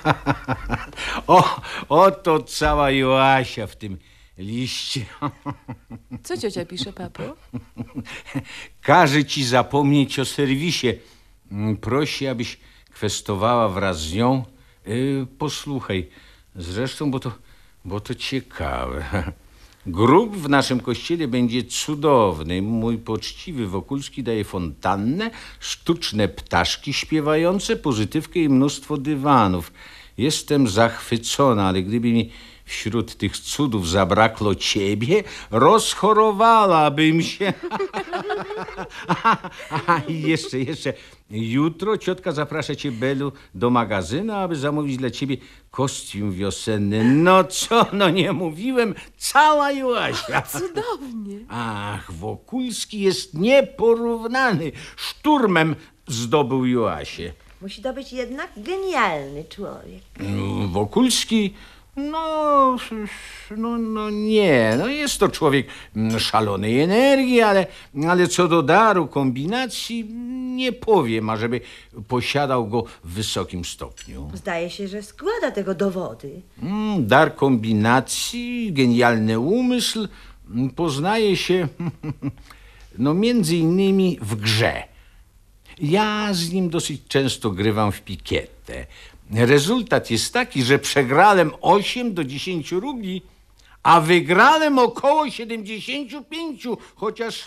Oto cała Joasia w tym liście. Co ciocia pisze, papo? Każe ci zapomnieć o serwisie. Prosi, abyś kwestowała wraz z nią. Posłuchaj, zresztą, bo to ciekawe. Grób w naszym kościele będzie cudowny. Mój poczciwy Wokulski daje fontannę, sztuczne ptaszki śpiewające, pozytywkę i mnóstwo dywanów. Jestem zachwycona, ale gdyby mi wśród tych cudów zabrakło ciebie, rozchorowałabym się. I jeszcze. Jutro ciotka zaprasza cię, Belu, do magazynu, aby zamówić dla ciebie kostium wiosenny. No co, nie mówiłem, cała Joasia. Cudownie. Ach, Wokulski jest nieporównany. Szturmem zdobył Joasię. Musi to być jednak genialny człowiek. Wokulski, nie, jest to człowiek szalonej energii, ale co do daru kombinacji, nie powiem, ażeby posiadał go w wysokim stopniu. Zdaje się, że składa tego dowody. Dar kombinacji, genialny umysł poznaje się między innymi w grze. Ja z nim dosyć często grywam w pikietę. Rezultat jest taki, że przegrałem 8 do 10 rubli, a wygrałem około 75, chociaż...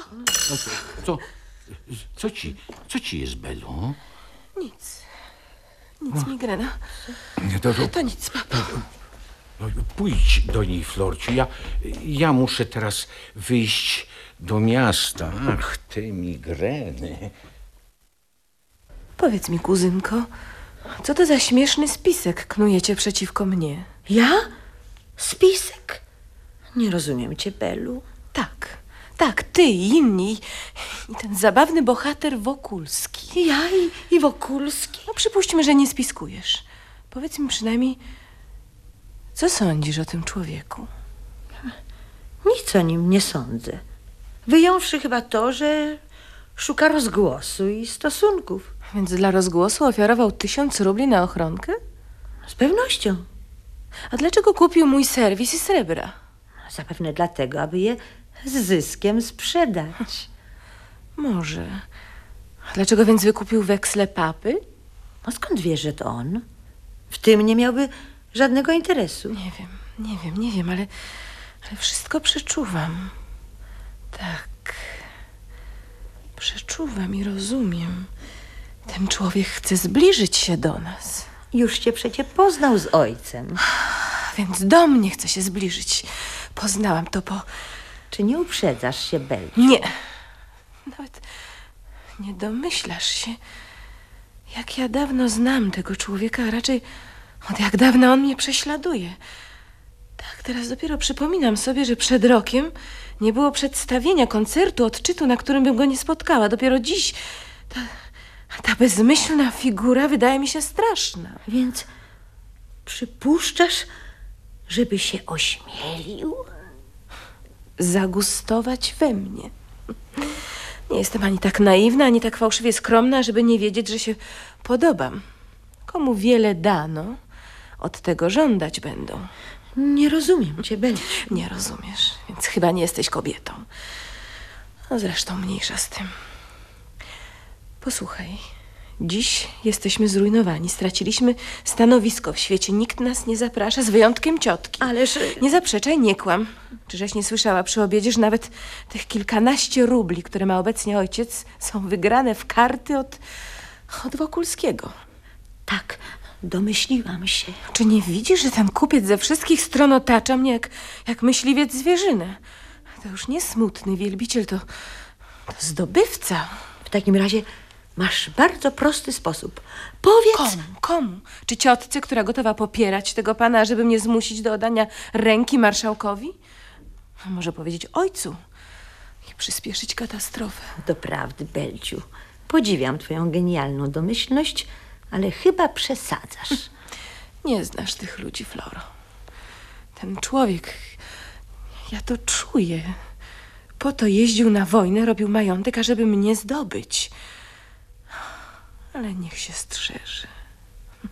Co ci jest, Belu? Nic, migrena. To nic, papo. Pójdź do niej, Florciu. Ja muszę teraz wyjść do miasta. Ach, te migreny. Powiedz mi, kuzynko, co to za śmieszny spisek knujecie przeciwko mnie? Ja? Spisek? Nie rozumiem cię, Belu. Tak, ty i inni. I ten zabawny bohater Wokulski. Ja i Wokulski? Przypuśćmy, że nie spiskujesz. Powiedz mi przynajmniej, co sądzisz o tym człowieku? Nic o nim nie sądzę. Wyjąwszy chyba to, że szuka rozgłosu i stosunków. Więc dla rozgłosu ofiarował 1000 rubli na ochronkę? Z pewnością. A dlaczego kupił mój serwis i srebra? Zapewne dlatego, aby je z zyskiem sprzedać. Może. Dlaczego więc wykupił weksle papy? A skąd wiesz, że to on? W tym nie miałby żadnego interesu. Nie wiem, ale wszystko przeczuwam. Tak. Przeczuwam i rozumiem. Ten człowiek chce zbliżyć się do nas. Już cię przecie poznał z ojcem. Więc do mnie chce się zbliżyć. Poznałam to po... Czy nie uprzedzasz się, Bel? Nie. Nawet nie domyślasz się, jak ja dawno znam tego człowieka, a raczej od jak dawna on mnie prześladuje. Tak, teraz dopiero przypominam sobie, że przed rokiem nie było przedstawienia, koncertu, odczytu, na którym bym go nie spotkała. Dopiero dziś ta bezmyślna figura wydaje mi się straszna. Więc przypuszczasz, żeby się ośmielił? Zagustować we mnie. Nie jestem ani tak naiwna, ani tak fałszywie skromna, żeby nie wiedzieć, że się podobam. Komu wiele dano, od tego żądać będą. Nie rozumiem cię, Bel. Nie rozumiesz, więc chyba nie jesteś kobietą. Zresztą mniejsza z tym. Posłuchaj, dziś jesteśmy zrujnowani. Straciliśmy stanowisko w świecie. Nikt nas nie zaprasza, z wyjątkiem ciotki. Ależ... Nie zaprzeczaj, nie kłam. Czyżeś nie słyszała przy obiedzie, że nawet tych kilkanaście rubli, które ma obecnie ojciec, są wygrane w karty od Wokulskiego. Tak, domyśliłam się. Czy nie widzisz, że ten kupiec ze wszystkich stron otacza mnie jak myśliwiec zwierzynę? To już nie smutny wielbiciel, to zdobywca. W takim razie masz bardzo prosty sposób. Powiedz... Komu? Czy ciotce, która gotowa popierać tego pana, żeby mnie zmusić do oddania ręki marszałkowi? A może powiedzieć ojcu i przyspieszyć katastrofę. Doprawdy, Belciu. Podziwiam twoją genialną domyślność, ale chyba przesadzasz. Nie znasz tych ludzi, Floro. Ten człowiek, ja to czuję. Po to jeździł na wojnę, robił majątek, ażeby mnie zdobyć. Ale niech się strzeże.